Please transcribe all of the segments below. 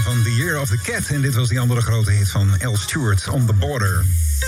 van The Year of the Cat. En dit was die andere grote hit van Al Stewart, On the Border.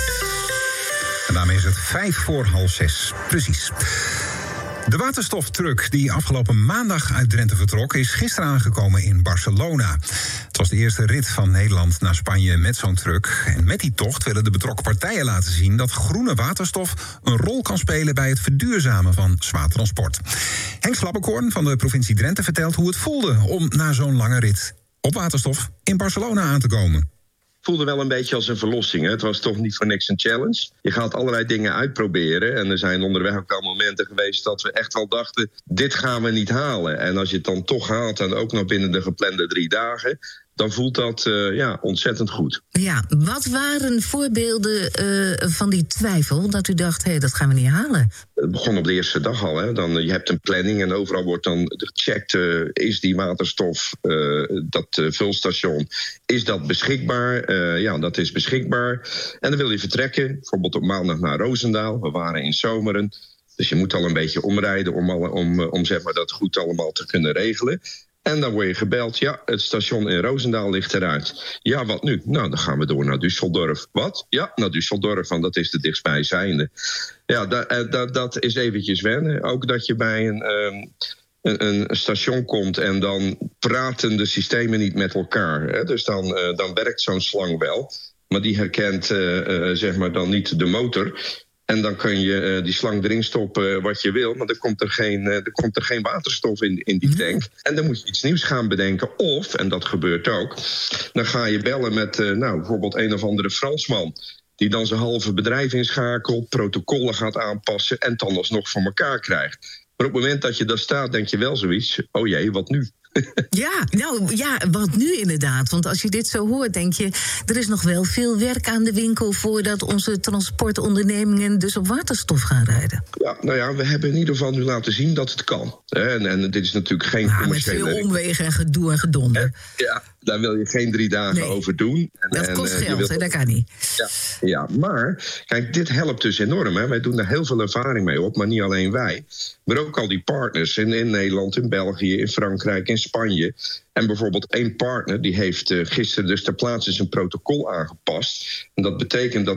En daarmee is het 5:05. Precies. De waterstoftruck die afgelopen maandag uit Drenthe vertrok, is gisteren aangekomen in Barcelona. Het was de eerste rit van Nederland naar Spanje met zo'n truck. En met die tocht willen de betrokken partijen laten zien dat groene waterstof een rol kan spelen bij het verduurzamen van zwaar transport. Henk Slabbekoorn van de provincie Drenthe vertelt hoe het voelde om na zo'n lange rit op waterstof in Barcelona aan te komen. Voelde wel een beetje als een verlossing. Hè? Het was toch niet voor niks een challenge. Je gaat allerlei dingen uitproberen. En er zijn onderweg ook al momenten geweest dat we echt al dachten, dit gaan we niet halen. En als je het dan toch haalt en ook nog binnen de geplande 3 dagen, dan voelt dat ontzettend goed. Ja, wat waren voorbeelden van die twijfel dat u dacht, dat gaan we niet halen? Het begon op de eerste dag al. Hè. Je hebt een planning en overal wordt dan gecheckt, is die waterstof, dat vulstation, is dat beschikbaar? Ja, dat is beschikbaar. En dan wil je vertrekken, bijvoorbeeld op maandag naar Roosendaal. We waren in Zomeren. Dus je moet al een beetje omrijden om zeg maar dat goed allemaal te kunnen regelen. En dan word je gebeld, ja, het station in Roosendaal ligt eruit. Ja, wat nu? Nou, dan gaan we door naar Düsseldorf. Wat? Ja, naar Düsseldorf, want dat is de dichtstbijzijnde. Ja, dat is eventjes wennen. Ook dat je bij een station komt en dan praten de systemen niet met elkaar. Hè? Dus dan werkt zo'n slang wel, maar die herkent zeg maar dan niet de motor. En dan kun je die slang erin stoppen wat je wil, maar er komt er geen waterstof in die tank. En dan moet je iets nieuws gaan bedenken. Of, en dat gebeurt ook, dan ga je bellen met bijvoorbeeld een of andere Fransman, die dan zijn halve bedrijf inschakelt, protocollen gaat aanpassen en dan alsnog voor elkaar krijgt. Maar op het moment dat je daar staat, denk je wel zoiets, oh jee, wat nu? Ja, wat nu inderdaad? Want als je dit zo hoort, denk je, er is nog wel veel werk aan de winkel voordat onze transportondernemingen dus op waterstof gaan rijden. Ja, we hebben in ieder geval nu laten zien dat het kan. En dit is natuurlijk geen commerciële... Met veel omwegen en gedoe en gedonder. Ja, daar wil je geen 3 dagen over doen. Dat kost geld, dat kan niet. Ja, maar kijk, dit helpt dus enorm. Hè. Wij doen daar heel veel ervaring mee op, maar niet alleen wij. Maar ook al die partners in Nederland, in België, in Frankrijk, in Spanje. En bijvoorbeeld één partner die heeft gisteren dus ter plaatse zijn protocol aangepast. En dat betekent dat